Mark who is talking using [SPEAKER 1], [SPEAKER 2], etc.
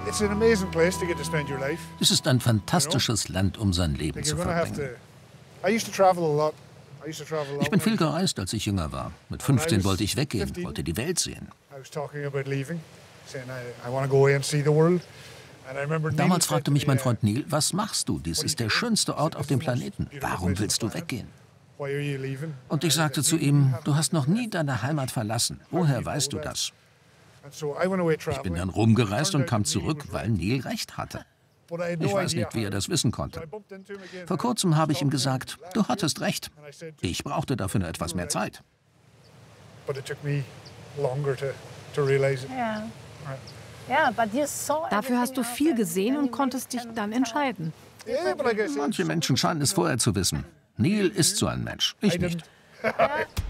[SPEAKER 1] Es ist ein fantastisches Land, um sein Leben zu verbringen. Ich bin viel gereist, als ich jünger war. Mit 15 wollte ich weggehen, wollte die Welt sehen. Damals fragte mich mein Freund Neil, was machst du? Dies ist der schönste Ort auf dem Planeten. Warum willst du weggehen? Und ich sagte zu ihm, du hast noch nie deine Heimat verlassen. Woher weißt du das? Ich bin dann rumgereist und kam zurück, weil Neil recht hatte. Ich weiß nicht, wie er das wissen konnte. Vor kurzem habe ich ihm gesagt, du hattest recht. Ich brauchte dafür nur etwas mehr Zeit.
[SPEAKER 2] Dafür hast du viel gesehen und konntest dich dann entscheiden.
[SPEAKER 1] Manche Menschen scheinen es vorher zu wissen. Neil ist so ein Mensch, ich nicht.